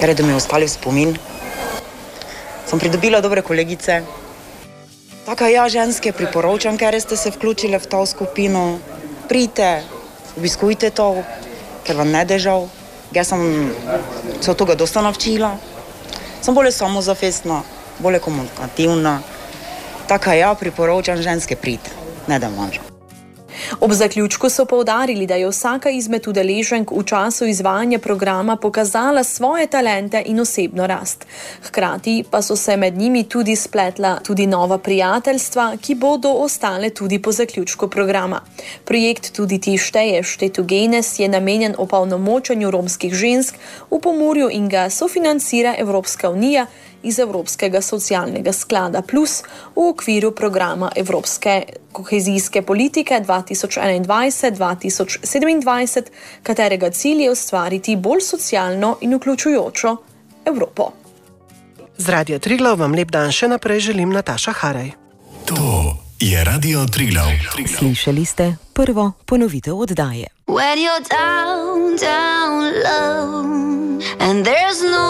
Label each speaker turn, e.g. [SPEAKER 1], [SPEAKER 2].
[SPEAKER 1] ker da mi ostali v spomin. Sem pridobila dobre kolegice. Tako ja, ženske priporočam, ker ste se vključile v to skupino. Pridite, obiskujte to, ker vam ne dežal. Jaz sem se od toga dosta navčila. Sem bolj samozavestna, bolj komunikativna. Tako ja, priporočam ženske pridite, ne da manjša.
[SPEAKER 2] Ob zaključku so poudarili, da je vsaka izmed udeleženk v času izvajanja programa pokazala svoje talente in osebno rast. Hkrati pa so se med njimi tudi spletla tudi nova prijateljstva, ki bodo ostale tudi po zaključku programa. Projekt Tudi ti šteješ, Štetugenes je namenjen opolnomočenju romskih žensk v Pomurju in ga sofinancira Evropska unija iz Evropskega socialnega sklada Plus v okviru programa Evropske kohezijske politike 2021-2027, katerega cilj je ustvariti bolj socialno in vključujočo Evropo.
[SPEAKER 3] Z Radio Triglav vam lep dan še naprej želim Nataša Haraj.
[SPEAKER 4] To je Radio Triglav.
[SPEAKER 5] Slišali ste prvo ponovitev oddaje. When you're down, down low, and there's no